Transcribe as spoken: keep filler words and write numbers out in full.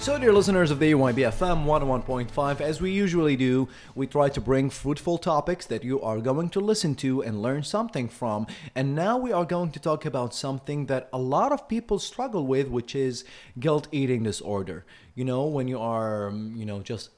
So, dear listeners of the A Y B F M one oh one point five, as we usually do, we try to bring fruitful topics that you are going to listen to and learn something from. And now we are going to talk about something that a lot of people struggle with, which is guilt eating disorder. You know, when you are, um, you know, just